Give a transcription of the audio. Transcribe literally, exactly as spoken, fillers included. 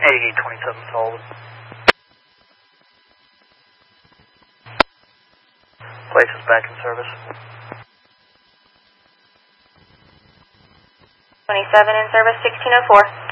eighty-eight twenty-seven solid. Place is back in service. twenty-seven in service, sixteen oh four.